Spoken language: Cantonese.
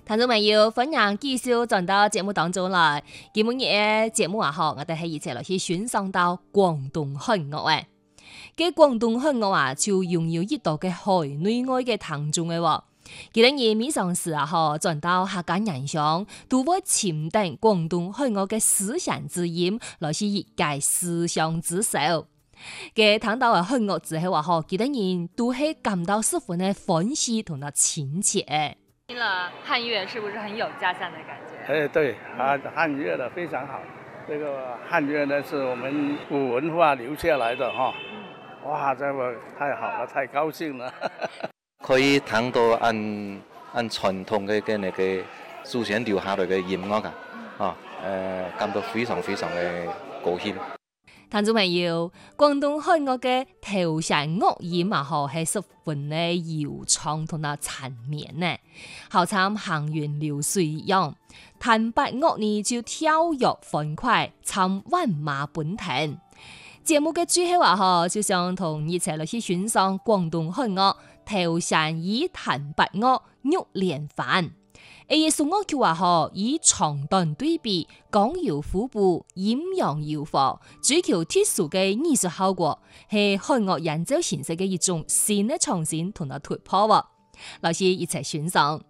聽眾朋友，歡迎繼續轉到節目當中來。今日嘅節目我哋係一齊來去欣賞到廣東漢樂嘅。嘅廣東漢樂就擁有一道嘅海內外嘅聽眾嘅喎。佢哋每上時轉到客家人鄉，都會潛定廣東漢樂嘅思想之音，來去一解思想之手。嘅聽到嘅漢樂之後佢哋都係感到十分嘅歡喜同埋親切。 聽了漢樂是不是很有家鄉的感覺？ 哎，對，漢樂的非常好。這個漢樂呢，是我們古文化留下來的哈。哇，這個太好了，太高興了。 可以聽到按傳統嘅那個祖先留下來嘅音樂感到非常非常嘅高興。 聽眾朋友，廣東漢樂嘅頭聲樂音係十分嘅悠長同埋纏綿呢，好似行雲流水一樣。彈拔樂呢就跳躍歡快，像萬馬奔騰。節目嘅最後就想同一齊來去欣賞廣東漢樂頭聲以彈拔樂玉連環。藝術樂曲以長短對比，剛柔互補，陰陽柔和，追求特殊嘅藝術效果，係漢樂演奏形式嘅一種新嘅創新同埋突破。來去一齊欣賞。